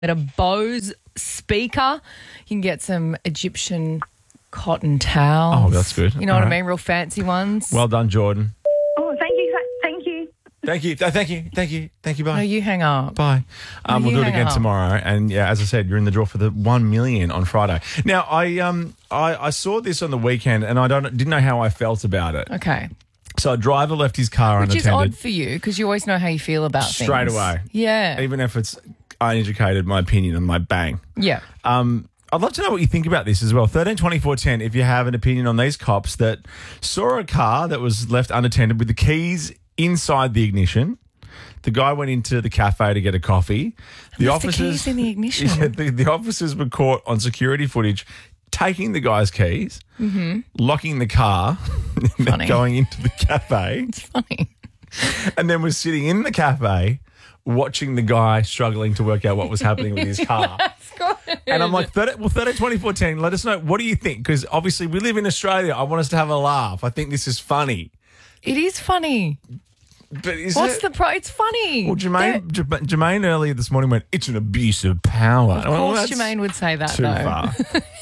At a Bose speaker, you can get some Egyptian cotton towels. Oh, that's good. You know what I mean? Real fancy ones. Well done, Jordan. Oh, thank you. Thank you. Thank you. Thank you. Bye. No, you hang up. Bye. We'll you do it hang again up. tomorrow. And yeah, as I said, you're in the draw for the 1 million on Friday. Now, I saw this on the weekend and didn't know how I felt about it. Okay. So a driver left his car Which is unattended odd for you because you always know how you feel about things. straight away. Yeah. Even if it's uneducated, my opinion, and like bang. Yeah. I'd love to know what you think about this as well. 13 24 10, if you have an opinion on these cops that saw a car that was left unattended with the keys inside the ignition. The guy went into the cafe to get a coffee. Left the keys in the ignition. Yeah, the officers were caught on security footage taking the guy's keys, locking the car, and then Funny. going into the cafe, It's funny. and then was sitting in the cafe watching the guy struggling to work out what was happening with his car. That's good. And I'm like, 13 24 10, let us know. What do you think? Because obviously we live in Australia. I want us to have a laugh. I think this is funny. It is funny. But is What's it? the pro? It's funny. Well, Jermaine earlier this morning went, it's an abuse of power. Of course, Jermaine would say that, too though. far.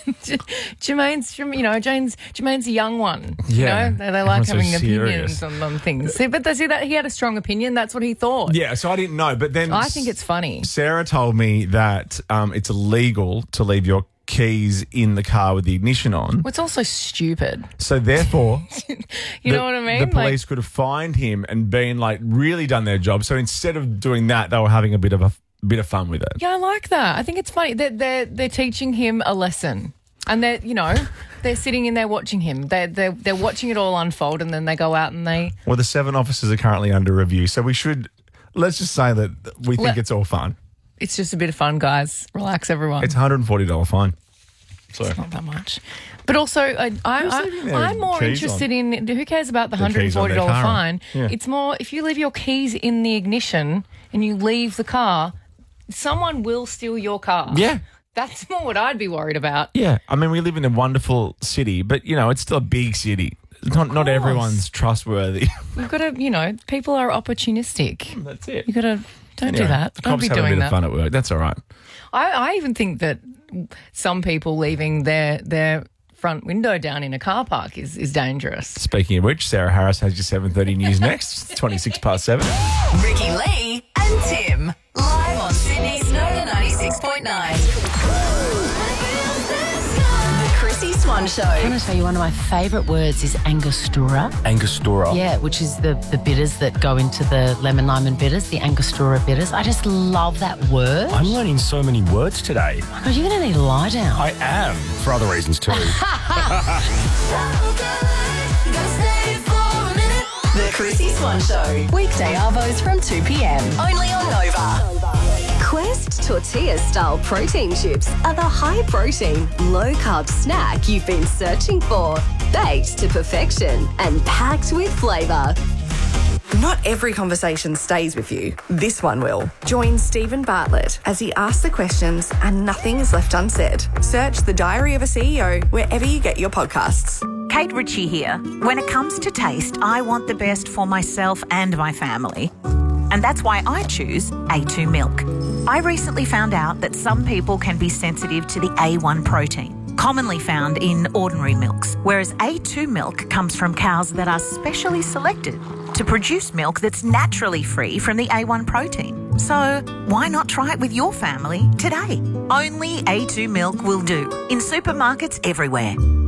Jermaine's a young one. Yeah. You know? They like Everyone's having so opinions serious. on things. See, but they see that he had a strong opinion. That's what he thought. Yeah, so I didn't know. But then I think it's funny. Sarah told me that it's illegal to leave your keys in the car with the ignition on. Well, it's also stupid. So therefore, You know what I mean? The police could have fined him and been like really done their job. So instead of doing that, they were having a bit of fun with it. Yeah, I like that. I think it's funny. They're teaching him a lesson. And they're sitting in there watching him. They're watching it all unfold, and then they go out and they. Well, the 7 officers are currently under review. So let's just say that we think it's all fun. It's just a bit of fun, guys. Relax, everyone. It's $140 fine. So It's not that much. But also, leaving their I'm more keys interested in who cares about the Their keys on $140 their car. fine. Yeah. It's more if you leave your keys in the ignition and you leave the car, someone will steal your car. Yeah. That's more what I'd be worried about. Yeah, I mean, we live in a wonderful city, but, it's still a big city. Not everyone's trustworthy. You've got to, people are opportunistic. That's it. You've got to, don't do Anyway, that. The Don't cops be have a doing bit of that. fun at work. That's all right. I even think that some people leaving their front window down in a car park is dangerous. Speaking of which, Sarah Harris has your 7:30 news next. It's 26 past 7. Ricky Lee and Tim. Live on Sydney's Nova 96.9. The Chrissy Swan Show. Can I tell you one of my favourite words is Angostura? Angostura. Yeah, which is the bitters that go into the lemon lime and bitters, the Angostura bitters. I just love that word. I'm learning so many words today. Oh my God, you're going to need to lie down. I am, for other reasons too. The Chrissy Swan Show. Weekday arvos from 2 p.m. Only on Nova. Quest tortilla-style protein chips are the high-protein, low-carb snack you've been searching for. Baked to perfection and packed with flavour. Not every conversation stays with you. This one will. Join Stephen Bartlett as he asks the questions and nothing is left unsaid. Search The Diary of a CEO wherever you get your podcasts. Kate Ritchie here. When it comes to taste, I want the best for myself and my family. And that's why I choose A2 milk. I recently found out that some people can be sensitive to the A1 protein, commonly found in ordinary milks, whereas A2 milk comes from cows that are specially selected to produce milk that's naturally free from the A1 protein. So why not try it with your family today? Only A2 milk will do in supermarkets everywhere.